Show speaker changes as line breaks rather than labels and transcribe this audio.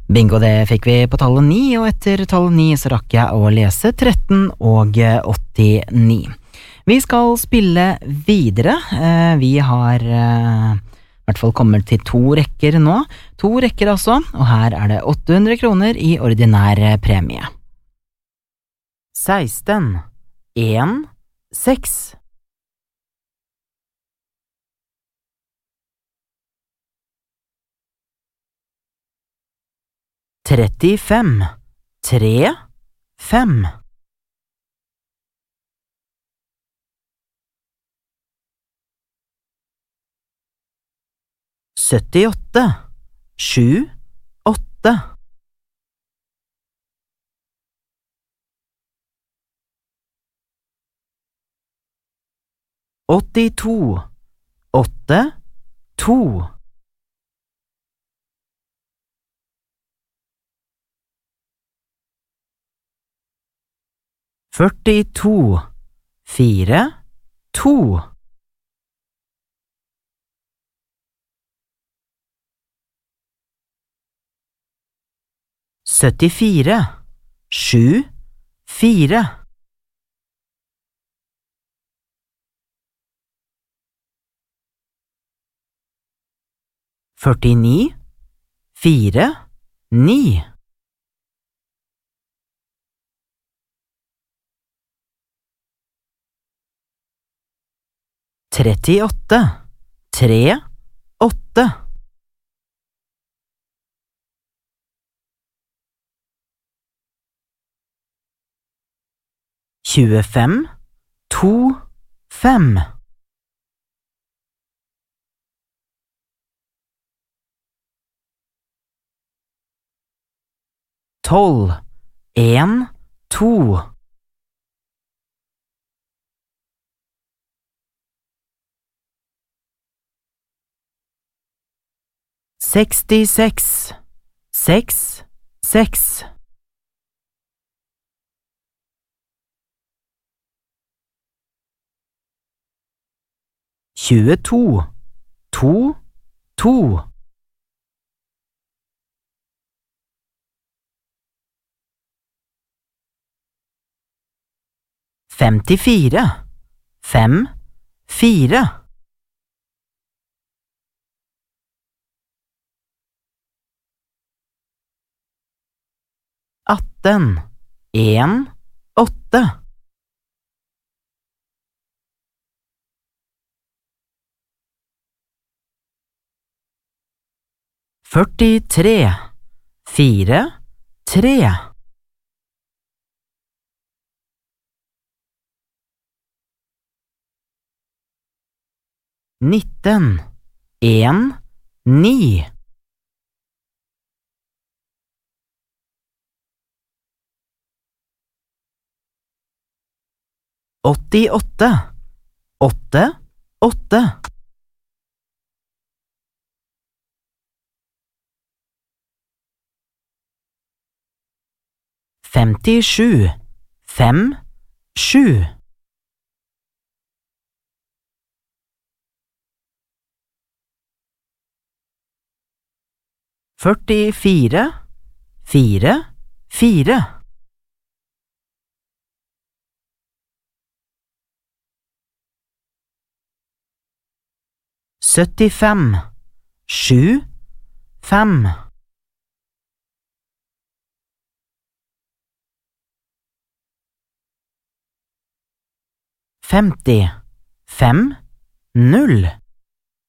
Bingo, det fikk vi på tallet 9, og etter tallet 9 så rakk jeg å lese 13 og 89. Vi skal spille videre. Vi har i hvert fall kommet til 2 rekker nå. 2 rekker altså, og her er det 800 kroner i ordinær premie. 16, 1, 6. 35, 3, 5. 78, 7, 8. 82, 8, 2. 42, 4, 2. 74, 7, 4. 49, 4, 9. 38, 3, 8. 25, 2, 5. 12, 1, 2. 66, 6, 6. 22, 2, 2. 54, 5, 4. 18, 1, 8. 43, 4, 3. 19, 1, 9. 88, 8, 8. 57, 5, 7. 44, 4, 4. 75, 7, 5. 50, 5, 0.